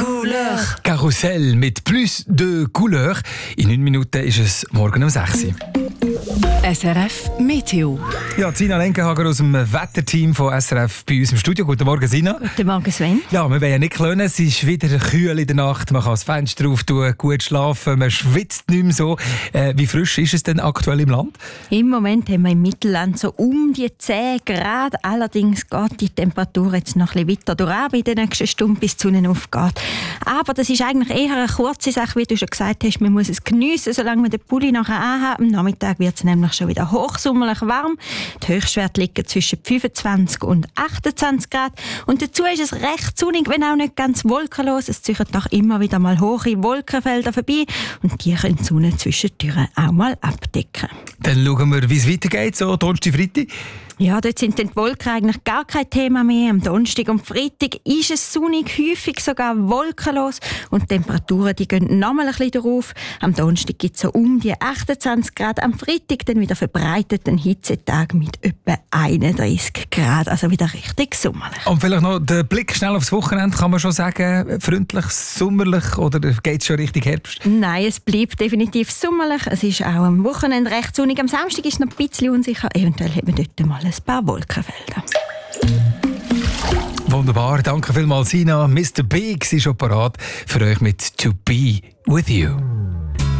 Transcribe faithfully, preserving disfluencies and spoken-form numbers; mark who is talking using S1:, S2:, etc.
S1: Couleur.
S2: Karussell mit plus de Couleur. In neun Minuten ist es morgen um sechs Uhr.
S1: S R F Meteo.
S2: Ja, Sina Lenkenhager aus dem Wetterteam von S R F bei uns im Studio. Guten Morgen, Sina.
S3: Guten Morgen, Sven.
S2: Ja, wir wollen ja nicht klönen. Es ist wieder kühl in der Nacht. Man kann das Fenster auftun, gut schlafen. Man schwitzt nicht mehr so. Äh, wie frisch ist es denn aktuell im Land?
S3: Im Moment haben wir im Mittelland so um die zehn Grad. Allerdings geht die Temperatur jetzt noch ein bisschen weiter durch in den nächsten Stunden, bis die Sonne aufgeht. Aber das ist eigentlich eher eine kurze Sache, wie du schon gesagt hast. Man muss es geniessen, solange man den Pulli nachher anhat. Am Nachmittag wird es nämlich schon wieder hochsommerlich warm. Die Höchstwerte liegen zwischen fünfundzwanzig und achtundzwanzig Grad. Und dazu ist es recht sonnig, wenn auch nicht ganz wolkenlos. Es ziehen doch immer wieder mal hohe Wolkenfelder vorbei. Und die können die Sonne zwischendurch auch mal abdecken.
S2: Dann schauen wir, wie es weitergeht, so Donnerstag, Freitag.
S3: Ja, dort sind die Wolken eigentlich gar kein Thema mehr. Am Donnerstag und Freitag ist es sonnig, häufig sogar wolkenlos. Und die Temperaturen die gehen noch mal ein bisschen drauf. Am Donnerstag gibt es so um die achtundzwanzig Grad. Am Freitag dann wieder verbreitet ein Hitzetag mit etwa einunddreißig Grad. Also wieder richtig sommerlich.
S2: Und vielleicht noch der Blick schnell aufs Wochenende. Kann man schon sagen, freundlich, sommerlich oder geht es schon Richtung Herbst?
S3: Nein, es bleibt definitiv sommerlich. Es ist auch am Wochenende recht sonnig. Am Samstag ist es noch ein bisschen unsicher. Eventuell hat man dort mal ein paar Wolkenfelder.
S2: Wunderbar, danke vielmals, Sina. Mister Big ist schon parat für euch mit «To Be With You».